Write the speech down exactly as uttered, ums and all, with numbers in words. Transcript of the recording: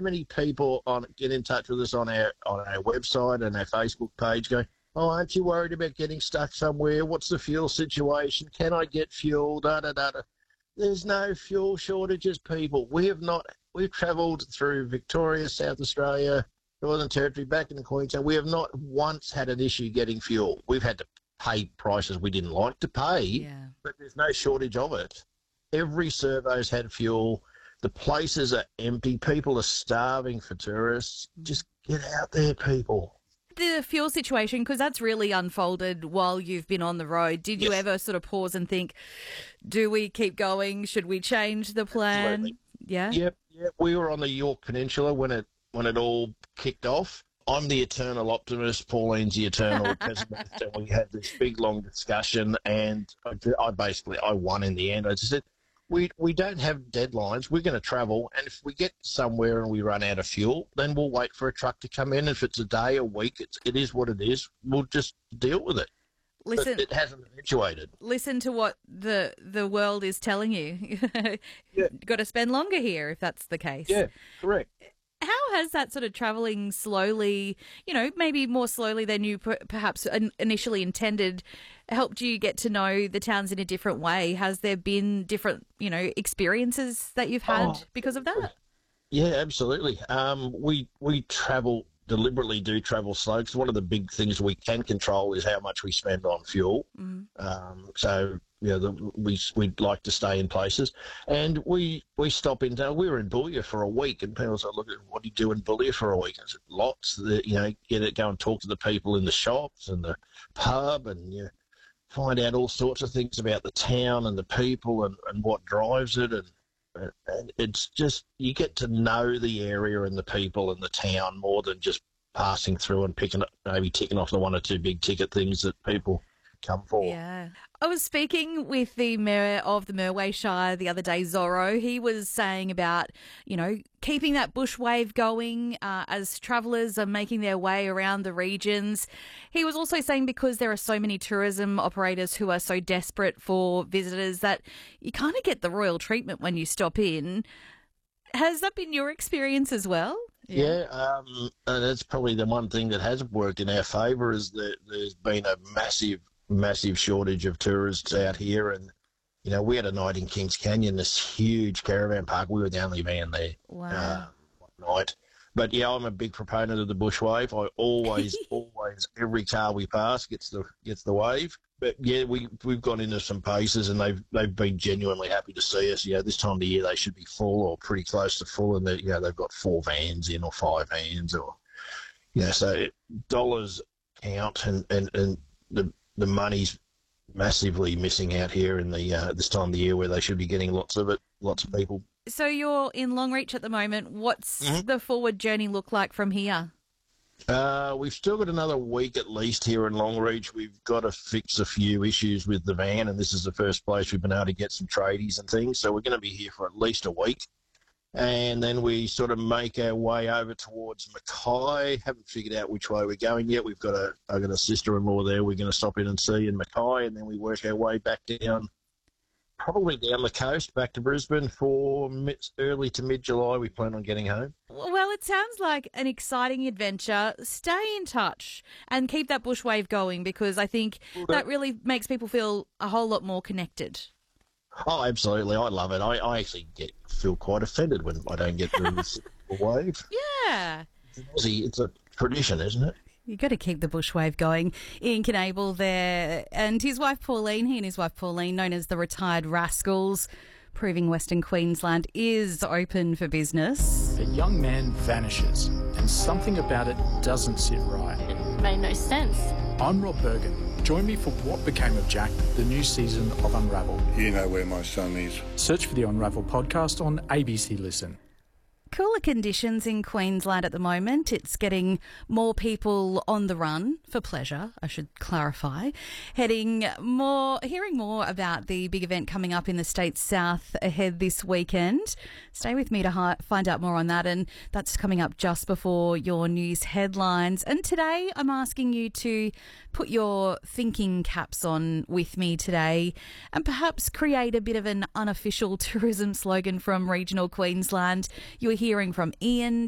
many people on get in touch with us on our on our website and our Facebook page going, oh, aren't you worried about getting stuck somewhere? What's the fuel situation? Can I get fuel? Da, da, da, da. There's no fuel shortages, people. We have not, we've travelled through Victoria, South Australia, Northern Territory, back into Queensland. We have not once had an issue getting fuel. We've had to pay prices we didn't like to pay, yeah. but there's no shortage of it. Every survey's had fuel. The places are empty. People are starving for tourists. Just get out there, people. The fuel situation, because that's really unfolded while you've been on the road. Did you Yes. ever sort of pause and think, do we keep going? Should we change the plan? Absolutely. Yeah? Yep, yep. We were on the York Peninsula when it when it all kicked off. I'm the eternal optimist. Pauline's the eternal pessimist, and we had this big long discussion. And I, I basically I won in the end. I just said, we we don't have deadlines. We're going to travel, and if we get somewhere and we run out of fuel, then we'll wait for a truck to come in. If it's a day, a week, it's, it is what it is. We'll just deal with it. Listen, But it hasn't eventuated. listen to what the the world is telling you. Yeah. Got to spend longer here if that's the case. Yeah, correct. How has that sort of travelling slowly, you know, maybe more slowly than you per- perhaps in- initially intended, helped you get to know the towns in a different way? Has there been different, you know, experiences that you've had Oh, because of that? Yeah, absolutely. Um, we we travel deliberately do travel slow because one of the big things we can control is how much we spend on fuel. Mm. Um, so yeah, the, we we'd like to stay in places, and we we stop in. We were in Boulia for a week, and people said, "Look, what do you do in Boulia for a week?" I said, "Lots. The, you know, get it, go and talk to the people in the shops and the pub, and you know, find out all sorts of things about the town and the people and, and what drives it and." And it's just, you get to know the area and the people and the town more than just passing through and picking up, maybe ticking off the one or two big ticket things that people come for. Yeah. I was speaking with the mayor of the Merway Shire the other day, Zorro. He was saying about, you know, keeping that bush wave going uh, as travellers are making their way around the regions. He was also saying because there are so many tourism operators who are so desperate for visitors that you kind of get the royal treatment when you stop in. Has that been your experience as well? Yeah, um, and that's probably the one thing that has worked in our favour is that there's been a massive massive shortage of tourists out here, and you know, we had a night in Kings Canyon, this huge caravan park. We were the only van there. Wow. Uh, one night. But yeah, I'm a big proponent of the bush wave. I always, always, every car we pass gets the gets the wave. But yeah, we we've gone into some places and they've they've been genuinely happy to see us. You know, this time of the year they should be full or pretty close to full, and they, you know, they've got four vans in or five vans, or you know, so dollars count, and and and the the money's massively missing out here in the uh, this time of the year where they should be getting lots of it, lots of people. So you're in Longreach at the moment. What's Mhm. the forward journey look like from here? Uh, we've still got another week at least here in Longreach. We've got to fix a few issues with the van, and this is the first place we've been able to get some tradies and things. So we're going to be here for at least a week. And then we sort of make our way over towards Mackay. Haven't figured out which way we're going yet. We've got a, I've got a sister-in-law there we're going to stop in and see in Mackay, and then we work our way back down, probably down the coast, back to Brisbane for mid, early to mid-July. We plan on getting home. Well, it sounds like an exciting adventure. Stay in touch and keep that bushwave going, because I think that really makes people feel a whole lot more connected. Oh, absolutely. I love it. I, I actually get feel quite offended when I don't get the wave. Yeah. Aussie, it's a tradition, isn't it? You've got to keep the bushwave going. Ian Knable there and his wife Pauline, he and his wife Pauline, known as the Retired Rascals, proving Western Queensland is open for business. A young man vanishes and something about it doesn't sit right. It made no sense. I'm Rob Bergen. Join me for What Became of Jack, the new season of Unravel. You know where my son is. Search for the Unravel podcast on A B C Listen. Cooler conditions in Queensland at the moment. It's getting more people on the run for pleasure, I should clarify. Heading more, hearing more about the big event coming up in the state's south ahead this weekend. Stay with me to hi- find out more on that, and that's coming up just before your news headlines. And today I'm asking you to put your thinking caps on with me today and perhaps create a bit of an unofficial tourism slogan from regional Queensland. You were hearing from Ian,